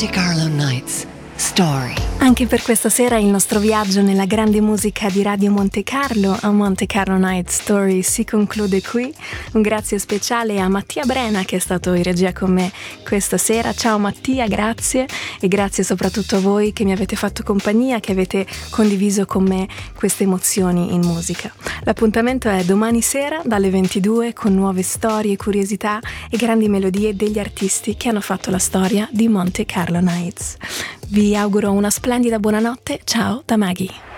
Monte Carlo Nights Story. Anche per questa sera il nostro viaggio nella grande musica di Radio Monte Carlo a Monte Carlo Night Story si conclude qui. Un grazie speciale a Mattia Brena che è stato in regia con me questa sera. Ciao Mattia, grazie, e grazie soprattutto a voi che mi avete fatto compagnia, che avete condiviso con me queste emozioni in musica. L'appuntamento è domani sera dalle 22 con nuove storie, curiosità e grandi melodie degli artisti che hanno fatto la storia di Monte Carlo Nights. Vi auguro una splendida buonanotte, ciao da Maggie.